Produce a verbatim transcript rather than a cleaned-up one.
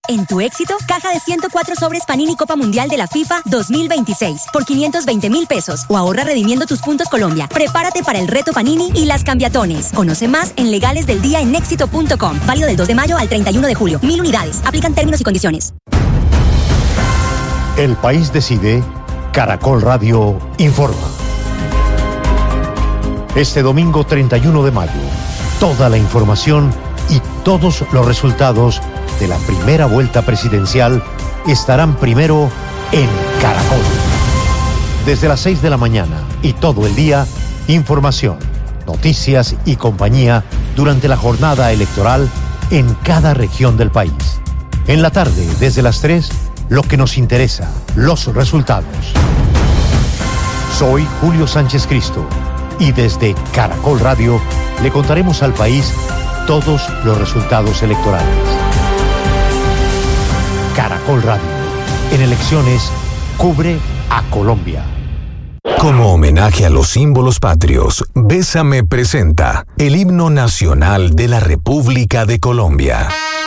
En tu éxito, caja de ciento cuatro sobres Panini Copa Mundial de la FIFA dos mil veintiséis por quinientos veinte mil pesos o ahorra redimiendo tus puntos Colombia. Prepárate para el reto Panini y las cambiatones. Conoce más en Legales del Día en éxito punto com. Válido del dos de mayo al treinta y uno de julio. Mil unidades. Aplican términos y condiciones. El país decide. Caracol Radio informa. Este domingo treinta y uno de mayo, toda la información y todos los resultados de la primera vuelta presidencial estarán primero en Caracol. Desde las seis de la mañana y todo el día, información, noticias y compañía durante la jornada electoral en cada región del país. En la tarde, desde las tres, lo que nos interesa, los resultados. Soy Julio Sánchez Cristo y desde Caracol Radio le contaremos al país todos los resultados electorales. Caracol Radio, en elecciones, cubre a Colombia. Como homenaje a los símbolos patrios, Bésame presenta el himno nacional de la República de Colombia.